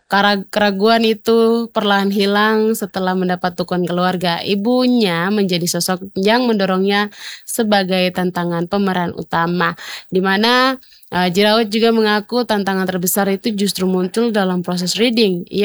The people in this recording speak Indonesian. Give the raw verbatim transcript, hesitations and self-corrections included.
Kara keraguan itu perlahan hilang setelah mendapat dukungan keluarga. Ibunya menjadi sosok yang mendorongnya sebagai tantangan pemeran utama, di mana, eee, Jerawat juga mengaku tantangan terbesar itu justru muncul dalam proses reading. Ia